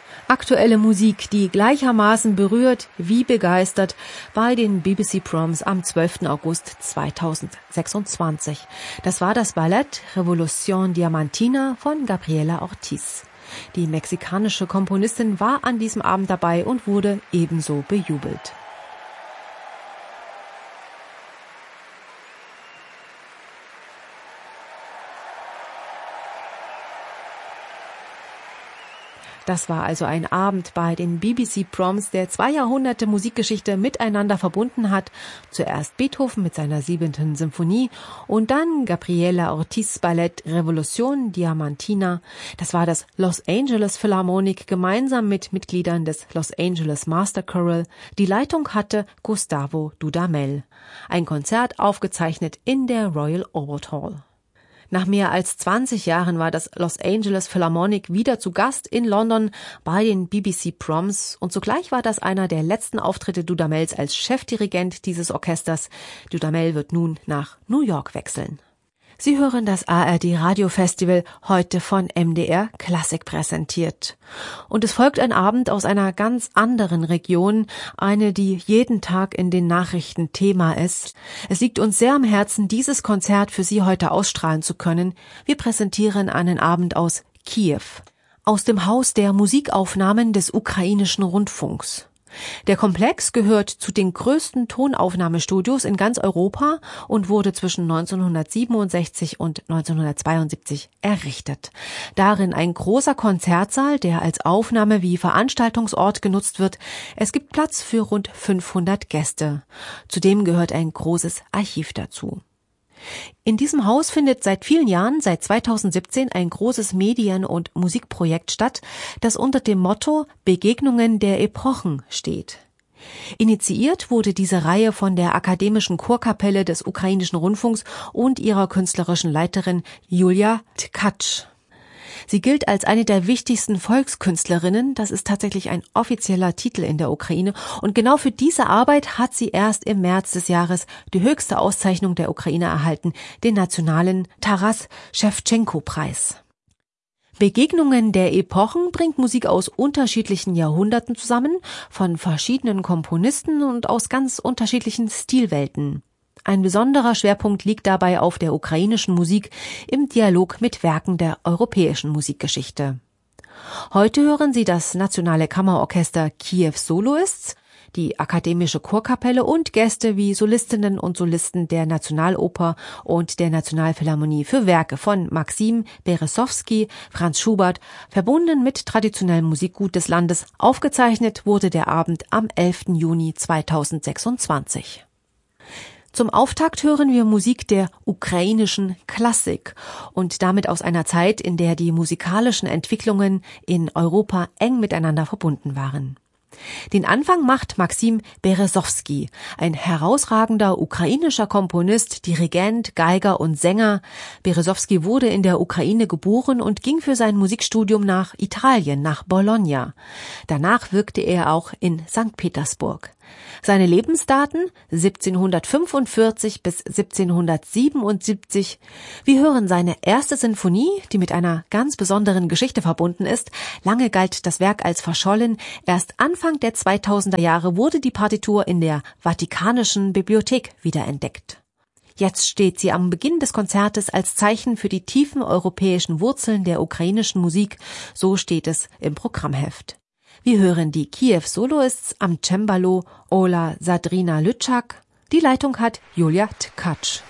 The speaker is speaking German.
Aktuelle Musik, die gleichermaßen berührt wie begeistert bei den BBC Proms am 12. August 2026. Das war das Ballett Revolución Diamantina von Gabriela Ortiz. Die mexikanische Komponistin war an diesem Abend dabei und wurde ebenso bejubelt. Das war also ein Abend bei den BBC Proms, der 2 Jahrhunderte Musikgeschichte miteinander verbunden hat. Zuerst Beethoven mit seiner 7. Symphonie und dann Gabriela Ortiz Ballett Revolución Diamantina. Das war das Los Angeles Philharmonic gemeinsam mit Mitgliedern des Los Angeles Master Choral. Die Leitung hatte Gustavo Dudamel. Ein Konzert aufgezeichnet in der Royal Albert Hall. Nach mehr als 20 Jahren war das Los Angeles Philharmonic wieder zu Gast in London bei den BBC Proms und zugleich war das einer der letzten Auftritte Dudamels als Chefdirigent dieses Orchesters. Dudamel wird nun nach New York wechseln. Sie hören das ARD Radiofestival, heute von MDR Klassik präsentiert. Und es folgt ein Abend aus einer ganz anderen Region, eine, die jeden Tag in den Nachrichten Thema ist. Es liegt uns sehr am Herzen, dieses Konzert für Sie heute ausstrahlen zu können. Wir präsentieren einen Abend aus Kiew, aus dem Haus der Musikaufnahmen des ukrainischen Rundfunks. Der Komplex gehört zu den größten Tonaufnahmestudios in ganz Europa und wurde zwischen 1967 und 1972 errichtet. Darin ein großer Konzertsaal, der als Aufnahme- wie Veranstaltungsort genutzt wird. Es gibt Platz für rund 500 Gäste. Zudem gehört ein großes Archiv dazu. In diesem Haus findet seit vielen Jahren, seit 2017, ein großes Medien- und Musikprojekt statt, das unter dem Motto Begegnungen der Epochen steht. Initiiert wurde diese Reihe von der Akademischen Chorkapelle des Ukrainischen Rundfunks und ihrer künstlerischen Leiterin Julia Tkacz. Sie gilt als eine der wichtigsten Volkskünstlerinnen, das ist tatsächlich ein offizieller Titel in der Ukraine und genau für diese Arbeit hat sie erst im März des Jahres die höchste Auszeichnung der Ukraine erhalten, den nationalen Taras Schewtschenko-Preis. Begegnungen der Epochen bringt Musik aus unterschiedlichen Jahrhunderten zusammen, von verschiedenen Komponisten und aus ganz unterschiedlichen Stilwelten. Ein besonderer Schwerpunkt liegt dabei auf der ukrainischen Musik im Dialog mit Werken der europäischen Musikgeschichte. Heute hören Sie das Nationale Kammerorchester Kiew Soloists, die Akademische Chorkapelle und Gäste wie Solistinnen und Solisten der Nationaloper und der Nationalphilharmonie für Werke von Maxim Berezowski, Franz Schubert, verbunden mit traditionellem Musikgut des Landes. Aufgezeichnet wurde der Abend am 11. Juni 2026. Zum Auftakt hören wir Musik der ukrainischen Klassik und damit aus einer Zeit, in der die musikalischen Entwicklungen in Europa eng miteinander verbunden waren. Den Anfang macht Maxim Berezowski, ein herausragender ukrainischer Komponist, Dirigent, Geiger und Sänger. Berezowski wurde in der Ukraine geboren und ging für sein Musikstudium nach Italien, nach Bologna. Danach wirkte er auch in St. Petersburg. Seine Lebensdaten 1745 bis 1777. Wir hören seine erste Sinfonie, die mit einer ganz besonderen Geschichte verbunden ist. Lange galt das Werk als verschollen. Erst Anfang der 2000er Jahre wurde die Partitur in der Vatikanischen Bibliothek wiederentdeckt. Jetzt steht sie am Beginn des Konzertes als Zeichen für die tiefen europäischen Wurzeln der ukrainischen Musik. So steht es im Programmheft. Wir hören die Kiew Soloists am Cembalo Ola Sadrina Lütschak. Die Leitung hat Julia Tkacz.